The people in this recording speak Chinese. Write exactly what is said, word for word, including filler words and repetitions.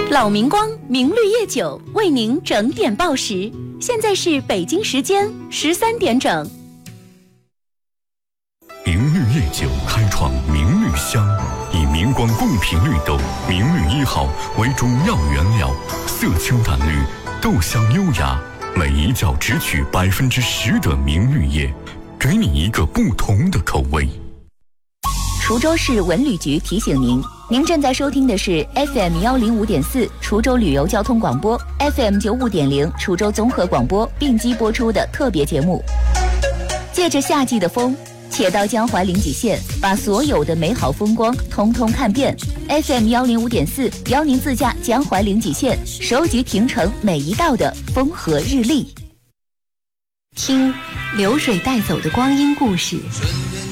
老明光明绿叶酒为您整点报时，现在是北京时间十三点整。 明绿叶酒开创明绿香，以明光贡品绿豆明绿一号为主要原料，色清淡绿，豆香优雅，每一角只取百分之十的明绿叶，给你一个不同的口味。 滁州市文旅局提醒您，您正在收听的是 F M 幺零五点四滁州旅游交通广播 ，F M 九五点零滁州综合广播并机播出的特别节目。借着夏季的风，且到江淮临济县，把所有的美好风光通通看遍。F M 幺零五点四邀您自驾江淮临济县，收集亭城每一道的风和日丽，听流水带走的光阴故事。